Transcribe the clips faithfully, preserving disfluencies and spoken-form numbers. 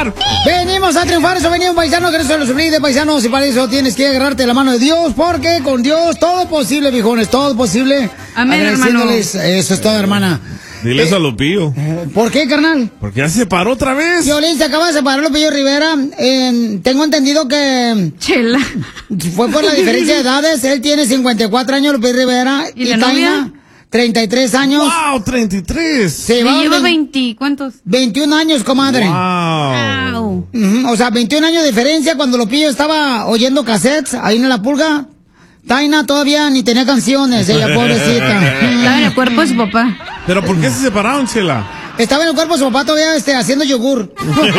triunfar. Venimos a triunfar, eso venimos, paisano, que no se los olvide, paisanos, y para eso tienes que agarrarte la mano de Dios, porque con Dios todo es posible, viejones, todo es posible. Amén, Agradeciéndoles, eso es todo, hermana. Dile Eh, eso a Lupillo. ¿Por qué, carnal? Porque ya se separó otra vez. Violín, se acaba de separar Lupillo Rivera. Eh, tengo entendido que Chela. fue por la diferencia de edades. Él tiene cincuenta y cuatro años, Lupillo Rivera. ¿Y la Taina, novia? treinta y tres años. ¡Wow! treinta y tres. Se Me va lleva ve- veinte, ¿cuántos? veintiún años, comadre. ¡Wow! Au. Ujú, o sea, veintiún años de diferencia. Cuando Lupillo estaba oyendo cassettes ahí en La Pulga, Taina todavía ni tenía canciones, ella pobrecita. Estaba en el cuerpo de su papá. ¿Pero por qué se separaron, Chela? Estaba en el cuerpo de su papá todavía este, haciendo yogur.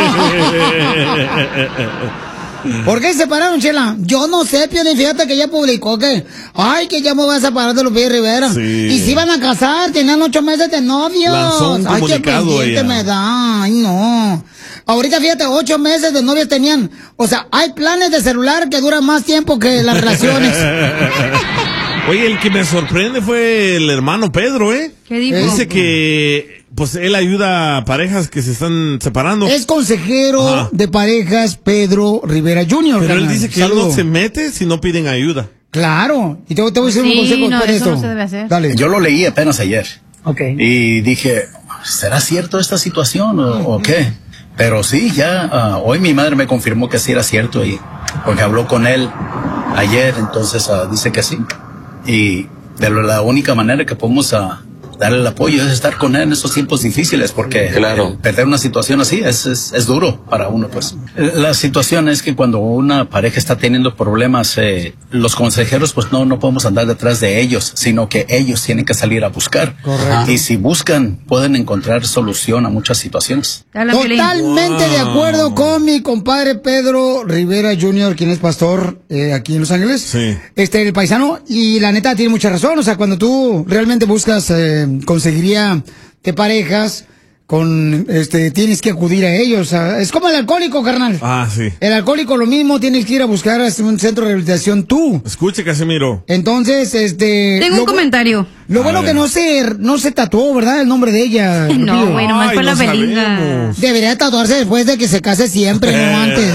¿Por qué se separaron, Chela? Yo no sé, Piolín, fíjate que ella publicó que, ay, que ya me voy a separar de Lupillo Rivera. Sí. Y se iban a casar, tenían ocho meses de novios. Lanzó un ay, qué comunicado pendiente ella. me da, ay, no. Ahorita, fíjate, ocho meses de novios tenían. O sea, hay planes de celular que duran más tiempo que las relaciones. Oye, el que me sorprende fue el hermano Pedro, ¿eh? ¿Qué dijo? Dice que, pues, él ayuda a parejas que se están separando. Es consejero Ajá. de parejas Pedro Rivera junior Pero él carnal. dice que Saludo. él no se mete si no piden ayuda. Claro. Y te, te voy a decir Sí, un consejo no, después de eso esto. no se debe hacer. Dale. Yo lo leí apenas ayer Ok. y dije, ¿será cierto esta situación o, o qué? Pero sí, ya ah, hoy mi madre me confirmó que sí era cierto y porque habló con él ayer, entonces ah, dice que sí. Y de la única manera que podemos ah, darle el apoyo es estar con él en esos tiempos difíciles, porque Claro. eh, perder una situación así es, es, es duro para uno, pues. Eh, La situación es que cuando una pareja está teniendo problemas, eh, los consejeros, pues no, no podemos andar detrás de ellos, sino que ellos tienen que salir a buscar. Correcto. Y si buscan, pueden encontrar solución a muchas situaciones. Te hablan, Piolín. Totalmente de Wow. acuerdo con mi compadre Pedro Rivera junior, quien es pastor eh, aquí en Los Ángeles. Sí. Este, el paisano, y la neta tiene mucha razón. O sea, cuando tú realmente buscas eh, conseguiría de parejas, con este tienes que acudir a ellos. O sea, es como el alcohólico, carnal. Ah, sí. El alcohólico lo mismo, tienes que ir a buscar a un centro de rehabilitación tú. Escuche, Casimiro. Entonces, este... Tengo un lo- comentario. Lo A bueno ver. que no se, no se tatuó, ¿verdad? El nombre de ella. No, Lupillo. güey, nomás Ay, fue la no Belinda. sabemos. Debería tatuarse después de que se case siempre, no antes.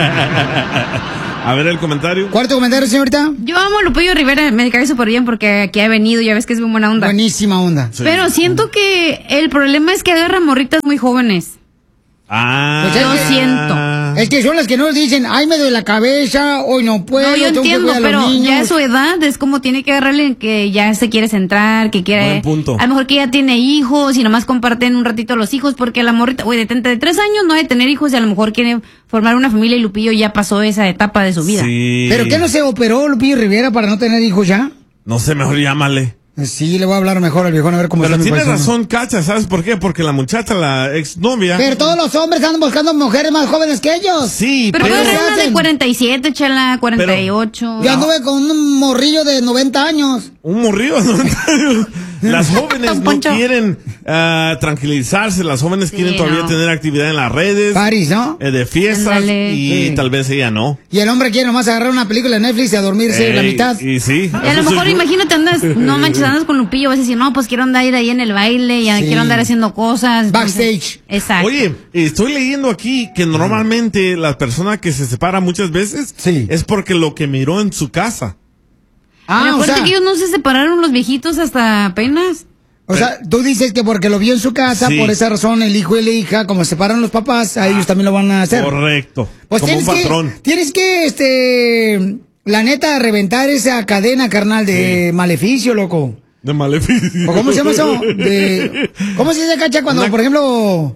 A ver el comentario. Cuarto comentario, señorita. Yo amo a Lupillo Rivera, me cae súper bien porque aquí ha venido, ya ves que es muy buena onda. Buenísima onda. Sí. Pero siento que el problema es que agarra morritas muy jóvenes. Ah. Pues Yo es que- siento. Es que son las que nos dicen, ay, me duele la cabeza, hoy no puedo. No, yo tengo que entiendo, cuidar a los pero niños. ya a su edad es como tiene que agarrarle en que ya se quiere centrar, que quiere... Buen punto. A lo mejor que ya tiene hijos y nomás comparten un ratito los hijos, porque la morrita, güey, de treinta y tres años no hay de tener hijos y a lo mejor quiere formar una familia y Lupillo ya pasó esa etapa de su vida. Sí. ¿Pero qué no se operó Lupillo Rivera para no tener hijos ya? No sé, mejor llámale. Sí, le voy a hablar mejor al viejón a ver cómo Pero está mi tiene paisano. razón, Cacha, ¿sabes por qué? Porque la muchacha, la exnovia. Pero todos los hombres andan buscando mujeres más jóvenes que ellos. Sí, Pero pero. puede ser una de hacen? cuarenta y siete, chala, cuarenta y ocho. Yo anduve con un morrillo de noventa años. Un morrillo, ¿no? Las jóvenes Don no Poncho. quieren ah, tranquilizarse, las jóvenes Sí, quieren todavía no. tener actividad en las redes, Paris, ¿no? eh, de fiestas, Ándale. y Sí. tal vez ella no. Y el hombre quiere nomás agarrar una película de Netflix y a dormirse la Ey, mitad. Y sí. Y a eso lo soy mejor, yo. imagínate, andas, no manches, andas con Lupillo, vas a decir, no, pues quiero andar ahí en el baile, ya Sí. quiero andar haciendo cosas. Backstage. Exacto. Oye, estoy leyendo aquí que normalmente la persona que se separa muchas veces Sí. es porque lo que miró en su casa. Ah, Pero o acuérdate sea, que ellos no se separaron los viejitos hasta apenas. o sea, tú dices que porque lo vio en su casa, Sí. por esa razón el hijo y la hija, como se separan los papás, a ellos también lo van a hacer. Correcto. Pues como un tienes patrón. que, tienes que, este, la neta, reventar esa cadena, carnal, de maleficio, loco. De maleficio. ¿O cómo se llama eso? De, ¿Cómo se dice, Cacha, cuando, Una- por ejemplo,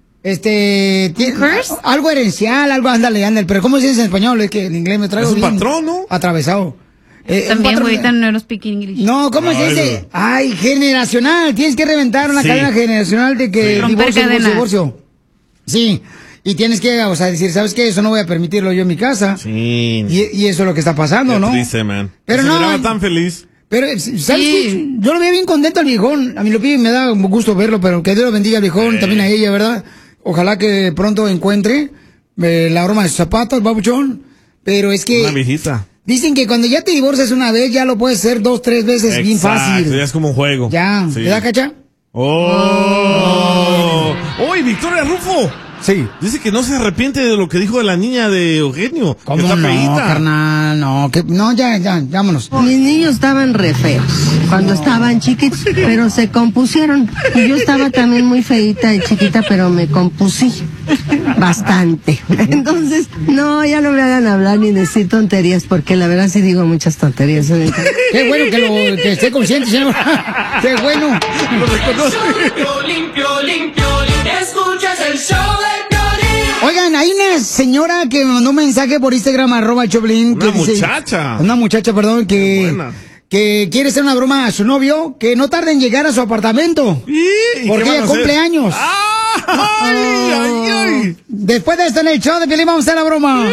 este, tiene- ¿Curse? algo herencial, algo, ándale, ándale, pero ¿cómo se dice en español? Es que en inglés me traigo Es un bien patrón, ¿no? atravesado. Eh, un También, patrón- güey, ahorita no speak English. No, ¿cómo se Ay, dice? no. Ay, generacional. Tienes que reventar una Sí. cadena generacional de que Sí. Romper divorcio, divorcio, cadena. divorcio. Sí. Y tienes que, o sea, decir, ¿sabes qué? Eso no voy a permitirlo yo en mi casa. Sí. Y, y eso es lo que está pasando, Qué ¿no? triste, man. Pero Se no. miraba tan feliz. Pero, ¿sabes Sí. qué? Yo lo veía bien contento al viejón. A mí lo pide y me da gusto verlo, pero que Dios lo bendiga al viejón, Sí. también a ella, ¿verdad? Ojalá que pronto encuentre eh, la horma de sus zapatos, babuchón. Pero es que Una viejita. dicen que cuando ya te divorcias una vez, ya lo puedes hacer dos, tres veces bien Exacto, fácil. ya es como un juego. Ya, Sí. ¿verdad, Cacha? ¡Oh! ¡Uy, Victoria Rufo! Sí. Dice que no se arrepiente de lo que dijo de la niña de Eugenio. ¿Cómo que está no, feíta. carnal? No, que, no, ya, ya, vámonos. Mis niños estaban re feos cuando estaban chiquitos, pero se compusieron. Y yo estaba también muy feíta y chiquita, pero me compusí bastante. Entonces, no, ya no me hagan hablar ni decir tonterías, porque la verdad sí digo muchas tonterías. Qué bueno que, lo, que esté consciente, señor. Qué bueno. Lo reconoce. Limpio, limpio, limpio, escuchas el show de Piolín. Oigan, hay una señora que me mandó un mensaje por Instagram, arroba Choplin. Una muchacha. Una muchacha, perdón, que, buena. que quiere hacer una broma a su novio, que no tarde en llegar a su apartamento. ¿Y porque qué van ella a cumple hacer? años. ¡Ay, ay, ay! Después de esto en el show de Piolín vamos a hacer la broma.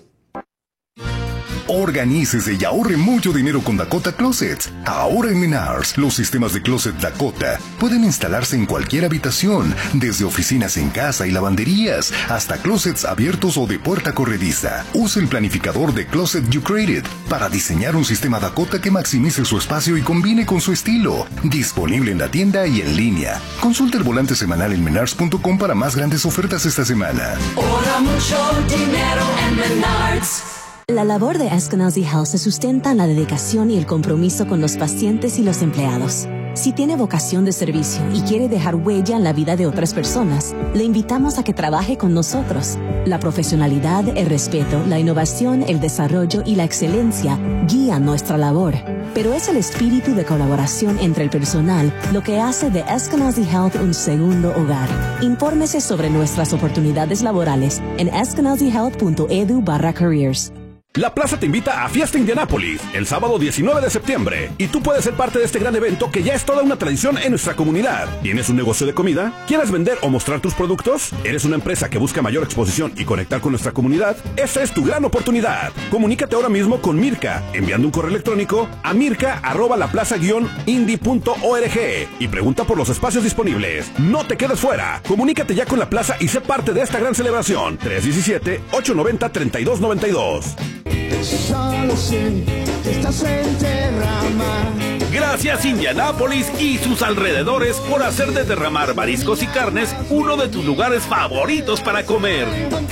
Organícese y ahorre mucho dinero con Dakota Closets. Ahora en Menards, los sistemas de Closet Dakota pueden instalarse en cualquier habitación, desde oficinas en casa y lavanderías, hasta closets abiertos o de puerta corrediza. Use el planificador de Closet You Created para diseñar un sistema Dakota que maximice su espacio y combine con su estilo. Disponible en la tienda y en línea. Consulta el volante semanal en menards punto com para más grandes ofertas esta semana. Ahorra mucho dinero en Menards. La labor de Eskenazi Health se sustenta en la dedicación y el compromiso con los pacientes y los empleados. Si tiene vocación de servicio y quiere dejar huella en la vida de otras personas, le invitamos a que trabaje con nosotros. La profesionalidad, el respeto, la innovación, el desarrollo y la excelencia guían nuestra labor. Pero es el espíritu de colaboración entre el personal lo que hace de Eskenazi Health un segundo hogar. Infórmese sobre nuestras oportunidades laborales en eskenazi health punto edu barra careers. La Plaza te invita a Fiesta Indianápolis el sábado diecinueve de septiembre y tú puedes ser parte de este gran evento que ya es toda una tradición en nuestra comunidad. ¿Tienes un negocio de comida? ¿Quieres vender o mostrar tus productos? ¿Eres una empresa que busca mayor exposición y conectar con nuestra comunidad? Esa es tu gran oportunidad. Comunícate ahora mismo con Mirka enviando un correo electrónico a mirka arroba laplaza guion indi punto org y pregunta por los espacios disponibles. No te quedes fuera. Comunícate ya con la Plaza y sé parte de esta gran celebración. tres uno siete, ocho nueve cero, tres dos nueve dos. Solo sé que estás en Derramar. Gracias Indianápolis y sus alrededores por hacer de Derramar Mariscos y Carnes uno de tus lugares favoritos para comer.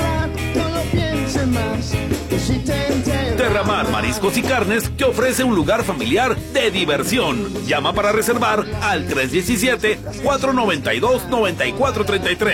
Derramar Mariscos y Carnes te ofrece un lugar familiar de diversión. Llama para reservar al tres uno siete, cuatro nueve dos, nueve cuatro tres tres.